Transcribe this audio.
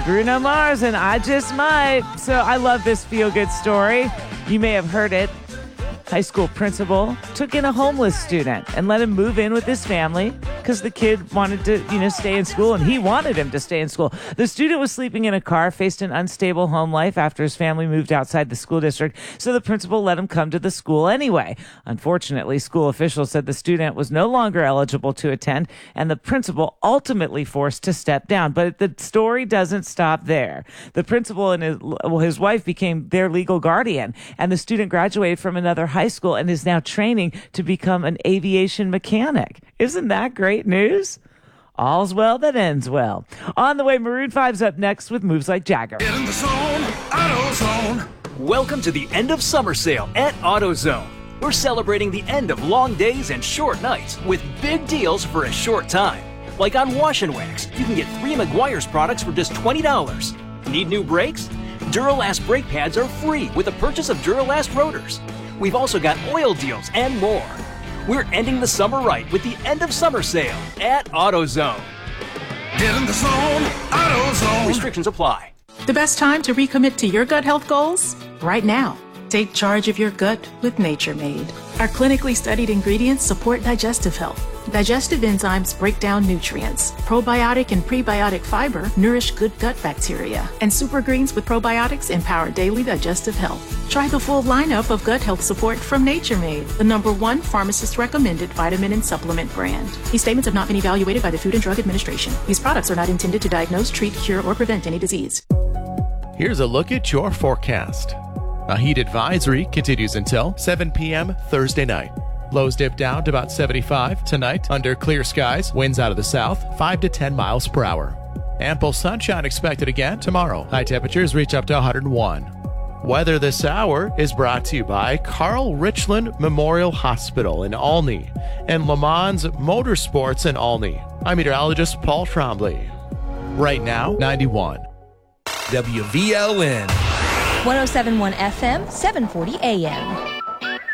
Bruno Mars and I Just Might. So I love this feel-good story. You may have heard it. High school principal took in a homeless student and let him move in with his family because the kid wanted to, stay in school, and he wanted him to stay in school. The student was sleeping in a car, faced an unstable home life after his family moved outside the school district, so the principal let him come to the school anyway. Unfortunately, school officials said the student was no longer eligible to attend, and the principal ultimately forced to step down. But the story doesn't stop there. The principal and his wife became their legal guardian, and the student graduated from another high school and is now training to become an aviation mechanic. Isn't that great news? All's well that ends well. On the way, Maroon 5's up next with Moves Like Jagger. Get in the zone, AutoZone. Welcome to the end of summer sale at AutoZone. We're celebrating the end of long days and short nights with big deals for a short time. Like on Wash and Wax, you can get 3 Meguiar's products for just $20. Need new brakes? Duralast brake pads are free with the purchase of Duralast rotors. We've also got oil deals and more. We're ending the summer right with the end of summer sale at AutoZone. Get in the zone, AutoZone. Restrictions apply. The best time to recommit to your gut health goals? Right now. Take charge of your gut with Nature Made. Our clinically studied ingredients support digestive health. Digestive enzymes break down nutrients. Probiotic and prebiotic fiber nourish good gut bacteria. And super greens with probiotics empower daily digestive health. Try the full lineup of gut health support from Nature Made, the #1 pharmacist-recommended vitamin and supplement brand. These statements have not been evaluated by the Food and Drug Administration. These products are not intended to diagnose, treat, cure, or prevent any disease. Here's a look at your forecast. A heat advisory continues until 7 p.m. Thursday night. Lows dip down to about 75 tonight under clear skies. Winds out of the south, 5 to 10 miles per hour. Ample sunshine expected again tomorrow. High temperatures reach up to 101. Weather this hour is brought to you by Carl Richland Memorial Hospital in Olney and Le Mans Motorsports in Olney. I'm meteorologist Paul Trombley. Right now, 91. WVLN. 107.1 FM, 740 AM.